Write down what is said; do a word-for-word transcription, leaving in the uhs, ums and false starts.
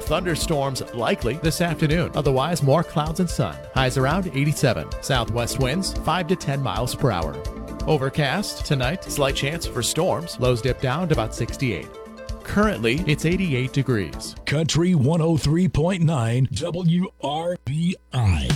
thunderstorms likely this afternoon. Otherwise, more clouds and sun. Highs around eighty-seven. Southwest winds five to ten miles per hour. Overcast tonight, slight chance for storms. Lows dip down to about sixty-eight. Currently, it's eighty-eight degrees. Country one oh three point nine W R B I.